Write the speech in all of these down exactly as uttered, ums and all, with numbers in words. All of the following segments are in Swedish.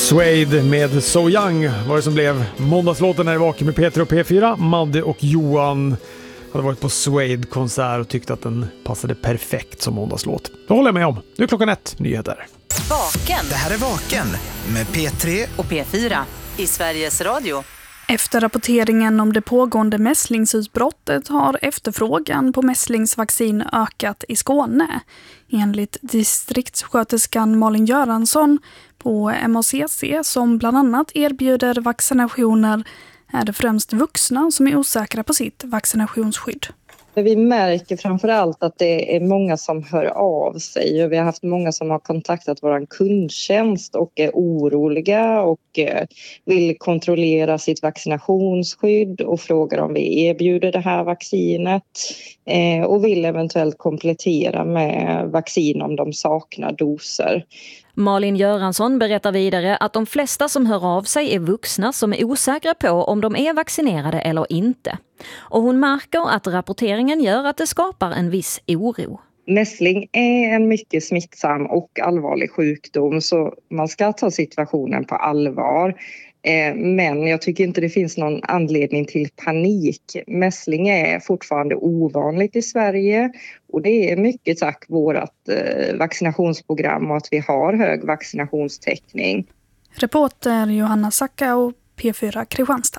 Suede med So Young var det som blev måndagslåten när det var med Peter och P fyra. Madde och Johan hade varit på Suede-konsert och tyckte att den passade perfekt som måndagslåt. Det håller jag med om. Nu är klockan ett, nyheter. Vaken. Det här är Vaken med P tre och P fyra i Sveriges Radio. Efter rapporteringen om det pågående mässlingsutbrottet har efterfrågan på mässlingsvaccin ökat i Skåne. Enligt distriktssköterskan Malin Göransson på M A C C, som bland annat erbjuder vaccinationer, är det främst vuxna som är osäkra på sitt vaccinationsskydd. Vi märker framförallt att det är många som hör av sig, och vi har haft många som har kontaktat vår kundtjänst och är oroliga och vill kontrollera sitt vaccinationsskydd och frågar om vi erbjuder det här vaccinet och vill eventuellt komplettera med vaccin om de saknar doser. Malin Göransson berättar vidare att de flesta som hör av sig är vuxna som är osäkra på om de är vaccinerade eller inte. Och hon märker att rapporteringen gör att det skapar en viss oro. Mässling är en mycket smittsam och allvarlig sjukdom, så man ska ta situationen på allvar. Men jag tycker inte det finns någon anledning till panik. Mässling är fortfarande ovanligt i Sverige, och det är mycket tack vårt vaccinationsprogram och att vi har hög vaccinationstäckning. Reporter Johanna Sacka och P fyra Kristianstad.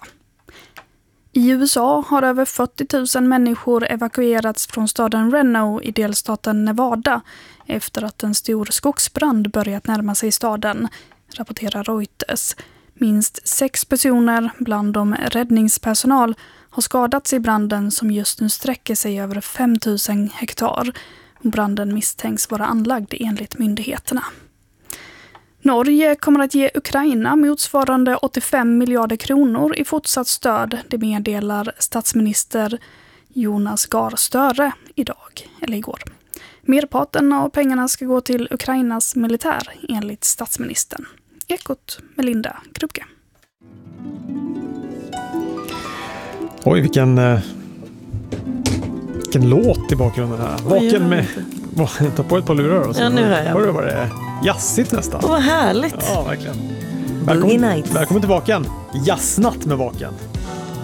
I U S A har över fyrtio tusen människor evakuerats från staden Reno i delstaten Nevada efter att en stor skogsbrand börjat närma sig staden, rapporterar Reuters. Minst sex personer, bland dem räddningspersonal, har skadats i branden som just nu sträcker sig över fem tusen hektar. Branden misstänks vara anlagd enligt myndigheterna. Norge kommer att ge Ukraina motsvarande åttiofem miljarder kronor i fortsatt stöd, det meddelar statsminister Jonas Gahr Støre idag, eller igår. Merparten av pengarna ska gå till Ukrainas militär, enligt statsministern. Ekot med Linda Krupke. Oj, vilken, uh, vilken låt i bakgrunden här. Vaken med... Ta på ett par lurar och så. Ja, nu hör jag. Hör du vad det är? Jazzigt nästan. Åh, vad härligt. Ja, verkligen. Välkommen, välkommen till Vaken. Jazznatt med Vaken.